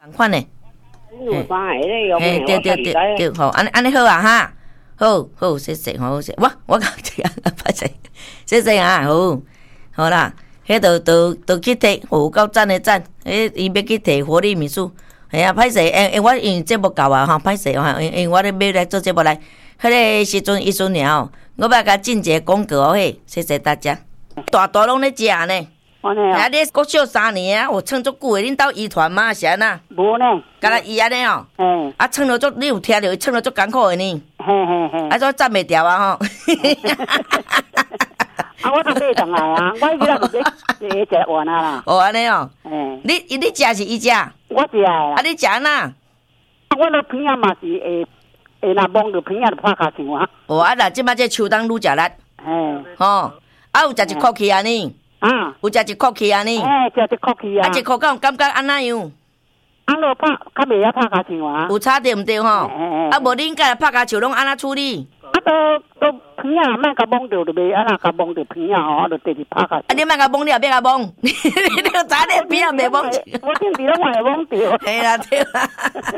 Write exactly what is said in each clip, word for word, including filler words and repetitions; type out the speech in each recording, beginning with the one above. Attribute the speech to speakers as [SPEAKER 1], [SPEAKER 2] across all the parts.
[SPEAKER 1] 同款的。
[SPEAKER 2] 有三个咧用
[SPEAKER 1] 嘿，对对对对，好，安安尼好啊哈，好好，谢谢，好谢，我我讲这样，歹势，谢谢啊，好，好啦，迄都都都去摕，有够赞的赞，迄伊要去摕活力秘书，系啊，歹势，因因我因节目够啊哈，歹势哈，因因我咧要来做节目来，迄个时阵伊阵了，我要甲进一个广告嘿，谢谢大家，大大拢咧食呢。啊！你国小三年啊，我撑足久诶，恁兜遗传嘛是安那？
[SPEAKER 2] 无呢，
[SPEAKER 1] 敢若伊安尼哦。嗯。啊，撑了足，你有听着？伊撑了足艰苦诶呢。嘿嘿嘿。啊，怎赞袂掉啊吼？
[SPEAKER 2] 啊，我都买上来啊，我伊个就要食完啊啦。
[SPEAKER 1] 哦，安尼哦。嗯。你你食是伊食？
[SPEAKER 2] 我食啦。
[SPEAKER 1] 啊，你食安那？
[SPEAKER 2] 我落片仔嘛是会会若摸着片仔就拍骹上啊。
[SPEAKER 1] 哦，啊啦，即摆这秋冬愈食力。嘿。吼，啊有食一箍去安尼。啊，有食一箍去安尼？
[SPEAKER 2] 哎，食一箍去啊！
[SPEAKER 1] 啊，一箍敢有感觉安那样？
[SPEAKER 2] 啊，落拍较袂晓拍骹树啊？
[SPEAKER 1] 有差对毋对吼？啊，无恁家拍骹树拢安那处理？
[SPEAKER 2] 啊，都都片啊，莫甲摸着就袂安那甲摸着片啊吼，啊，就直直拍骹。
[SPEAKER 1] 啊，你莫甲摸了，别甲摸，你就早点片啊，袂摸。
[SPEAKER 2] 我顶时拢会摸着。
[SPEAKER 1] 嘿啦，对啦。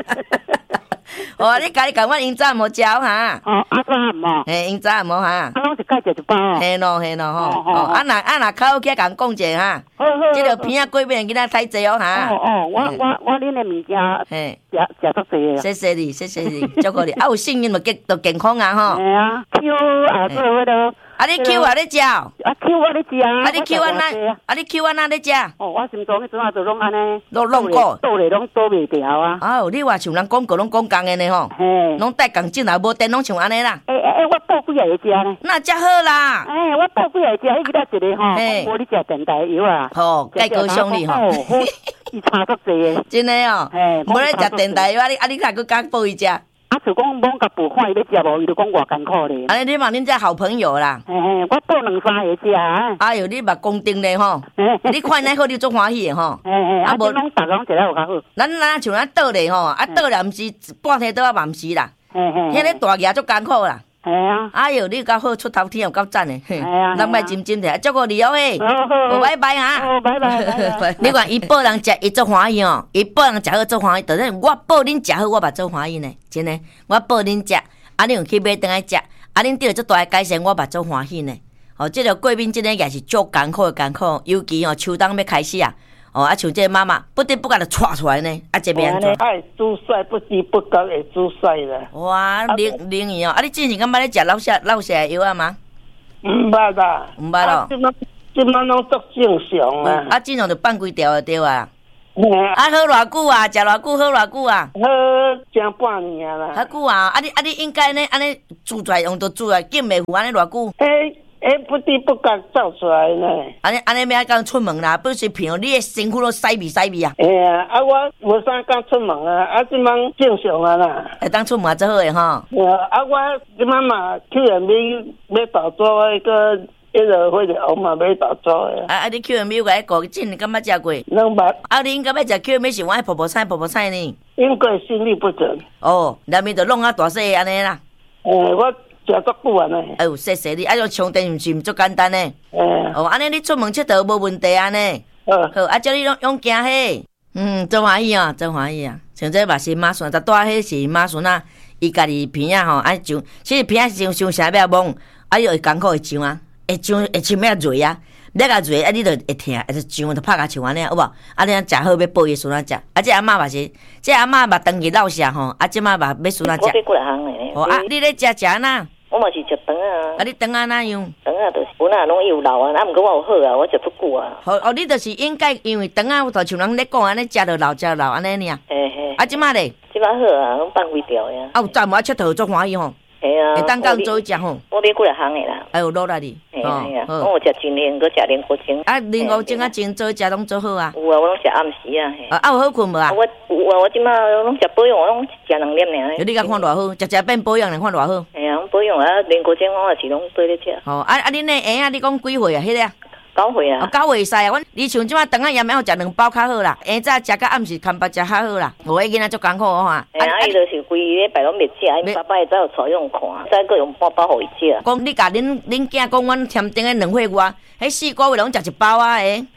[SPEAKER 1] 哦，你家己讲我因早无食哈？
[SPEAKER 2] 哦，啊早无？
[SPEAKER 1] 嘿，因早无哈？
[SPEAKER 2] 啊，拢是介食一包哦。
[SPEAKER 1] 嘿咯嘿咯吼，哦，啊若啊若较好起甲讲者哈。好好。即个片仔过边囡仔太济哦哈。
[SPEAKER 2] 哦哦，我我我恁的物件，嘿，食食足济啊。
[SPEAKER 1] 谢谢你，谢谢你，祝福你。啊，有幸运就健就健康啊吼。
[SPEAKER 2] 系啊，Q 啊做迄个。
[SPEAKER 1] 啊，你 Q 啊，你食？啊
[SPEAKER 2] Q 我咧食啊。
[SPEAKER 1] 啊，你 Q 啊那？啊，你 Q 啊那咧食？
[SPEAKER 2] 哦，我心脏迄阵啊，就拢安尼，
[SPEAKER 1] 拢拢过，
[SPEAKER 2] 倒咧拢倒袂掉啊。
[SPEAKER 1] 哦，你话像人广告拢讲共的呢吼，嘿，拢带共进来，无电拢像安尼啦。
[SPEAKER 2] 诶诶诶，我倒几下会食呢？
[SPEAKER 1] 那遮好啦。
[SPEAKER 2] 诶，我倒几下会食，迄个一个吼，无你食电台药啊。
[SPEAKER 1] 吼，介高尚你吼。
[SPEAKER 2] 伊差足济诶。
[SPEAKER 1] 真诶哦。嘿，无咧食电台药，啊你啊你若佫敢报伊食？
[SPEAKER 2] 啊，就讲罔甲补看伊要食无，伊就讲偌艰苦咧。
[SPEAKER 1] 安尼你嘛恁遮好朋友啦。
[SPEAKER 2] 嘿嘿，我倒两三下食啊。
[SPEAKER 1] 哎哟，你嘛公定咧吼。你看那好，你足欢喜诶吼。
[SPEAKER 2] 嘿嘿，啊无拢逐拢食了有较好。
[SPEAKER 1] 咱咱像咱倒咧吼，啊倒咧毋是半天倒啊嘛毋是啦。嘿嘿。迄个大牙足艰苦啦。系啊！哎哟，你够好出头天又够赞诶！系啊！咱莫真真摕，祝福你哦嘿！好，拜拜哈！
[SPEAKER 2] 好，拜拜拜拜！
[SPEAKER 1] 你看伊报人食，伊足欢喜哦；伊报人食好足欢喜，但是我报恁食好，我嘛足欢喜呢。真诶，我报恁食，啊，你有去买倒来食，啊，恁得足大改善，我嘛足欢喜呢。哦，即个过敏真诶也是足艰苦诶艰苦，尤其哦秋冬要开始啊。哦，啊，像这个妈妈不得不甲就踹出来呢，啊，这边安怎？
[SPEAKER 3] 哎，煮菜不知不觉会煮菜啦。
[SPEAKER 1] 哇，灵灵验哦！啊，你之前敢捌咧食老下老下药啊吗？
[SPEAKER 3] 毋捌啦，
[SPEAKER 1] 毋捌咯。
[SPEAKER 3] 即摆即摆拢足正常啊。
[SPEAKER 1] 啊，正常就放几条就对啊。啊，好偌久啊？食偌久？好偌久啊？
[SPEAKER 3] 好，成半年啦。
[SPEAKER 1] how久啊？啊，你啊，你应该呢？安尼煮出来用着煮啊，紧袂糊安尼偌久？
[SPEAKER 3] 诶。诶，不知不觉走出来呢。
[SPEAKER 1] 安尼安尼，要敢出门啦？不是平，你的身躯都洗味洗味啊。
[SPEAKER 3] 哎呀，啊我无啥敢出门啊，啊即摆正常啊啦。
[SPEAKER 1] 会当出门最好诶吼。
[SPEAKER 3] 啊，啊我即摆嘛去人民要投资迄个迄个迄个红嘛要投资诶。
[SPEAKER 1] 啊啊，你去人民个个真敢捌食过？
[SPEAKER 3] 拢捌。
[SPEAKER 1] 啊，你应该要食去人民是我爱泡泡菜泡泡菜呢。
[SPEAKER 3] 因为心力不准。
[SPEAKER 1] 哦，内面就弄啊大细安尼啦。
[SPEAKER 3] 诶，我。食足久啊呢！
[SPEAKER 1] 哎呦，谢谢你，啊，用充电毋是毋足简单呢。
[SPEAKER 3] 嗯。
[SPEAKER 1] 哦，安尼你出门佚佗无问题啊呢。好。好，啊，叫你用用行嘿。嗯，真欢喜哦，真欢喜啊！像这嘛是马孙，十大迄是马孙啊，伊家己片仔吼，啊上，其实片仔上上啥要摸，啊又会艰苦会上啊，会上会深要热啊，要甲热啊，你就会疼，会上就拍甲像安尼，有无？啊，你食好要报伊孙仔食，啊，这阿嬷嘛是，这阿嬷嘛长期老下吼，啊，即摆嘛要孙仔食。
[SPEAKER 4] 我要过来行诶。
[SPEAKER 1] 哦啊，你咧食食哪？
[SPEAKER 4] 我嘛是食肠啊，
[SPEAKER 1] 啊你肠啊哪样？
[SPEAKER 4] 肠啊，就是本来拢有老啊，啊，毋过我有好啊，我食足久啊。
[SPEAKER 1] 好哦，你就是应该因为肠啊，有头像人咧讲安尼，食着老，食老安尼尔。
[SPEAKER 4] 嘿嘿。
[SPEAKER 1] 啊，即摆咧？
[SPEAKER 4] 即摆好啊，拢放几条呀。
[SPEAKER 1] 啊，有赞无啊？佚佗足欢喜吼。
[SPEAKER 4] 系啊。
[SPEAKER 1] 会当讲做食吼。
[SPEAKER 4] 我买几来行诶啦。
[SPEAKER 1] 哎呦，落来哩。
[SPEAKER 4] 系啊系啊。我有食精灵，搁食莲花精。
[SPEAKER 1] 啊，莲花精啊，精做食拢做好啊。
[SPEAKER 4] 有啊，我拢食暗时啊。
[SPEAKER 1] 啊，啊有好困无啊？
[SPEAKER 4] 我有啊，我即摆拢食保养，我拢食两粒尔。
[SPEAKER 1] 你甲看偌好，食食变保养，你看偌好。
[SPEAKER 4] 系啊，保养啊，莲花精我也是拢对咧食。
[SPEAKER 1] 哦，啊啊，恁那鞋啊，你讲几岁啊？迄个啊？
[SPEAKER 4] 九岁啊。
[SPEAKER 1] 哦，九岁使啊，阮你像即摆肠仔盐要食两包较好啦，下早食到暗时看饱食较好啦。无迄囡仔足艰苦吼。啊，
[SPEAKER 4] 伊就是规礼拜拢袂食，因爸爸会走带用看，再搁用半包互伊食。
[SPEAKER 1] 讲你甲恁恁囝讲，阮添订诶两岁外，迄四个月拢食一包啊诶。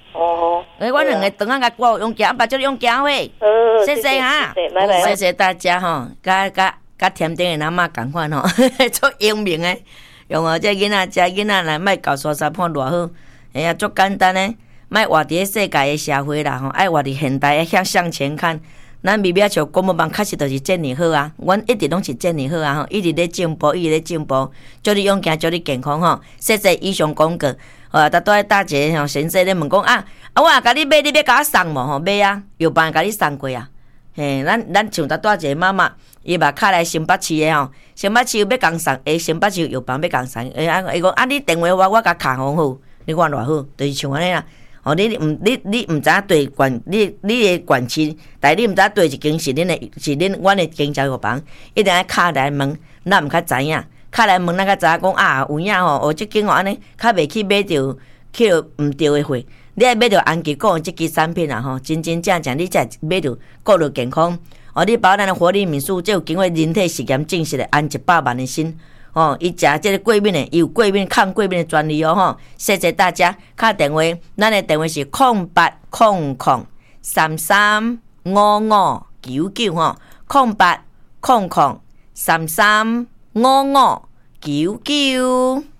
[SPEAKER 4] 哦，
[SPEAKER 1] 诶，我两个肠仔甲我用行，把就用行喂。
[SPEAKER 4] 呃，
[SPEAKER 1] 谢谢哈，
[SPEAKER 4] 谢谢，拜拜。
[SPEAKER 1] 谢谢大家吼，甲甲甲甜点的阿嬷共款吼，做英明诶，用哦，这囡仔这囡仔来莫搞沙沙判偌好，哎呀，足简单诶，莫活伫世界诶社会啦吼，爱活伫现代向向前看。咱咪咪像公务网确实就是遮尔好啊，阮一直拢是遮尔好啊吼，一直咧进步，一直咧进步，祝你勇敢，祝你健康吼。谢谢以上广告，呃，大多大姐吼，先生咧问讲啊，啊，我也甲你买，你要甲我送无吼？买啊，有办甲你送过啊。嘿，咱咱像大多姐妈妈，伊嘛卡来新北市诶吼，新北市要共送，诶，新北市有办要共送，诶，啊，伊讲啊，你电话我，我甲卡好好，你看偌好，就是像安尼啦。哦，你毋你你毋知影对管你你诶管区，但你毋知影对一间是恁诶是恁阮诶经销药房，一定爱敲来问，咱毋较知影，敲来问咱较知影讲啊有影吼，哦即间哦安尼，较袂去买着去着毋对诶货，你爱买着安吉讲即支产品啊吼，真真正正你才买着顾着健康，哦你包咱诶活力民宿，即有经过人体实验证实诶安一百万诶心。哦，伊食即个过敏的，伊有过敏抗过敏的专利哦吼！谢谢大家，敲电话，咱的电话是空八空空三三五五九九吼，空八空空三三五五九九。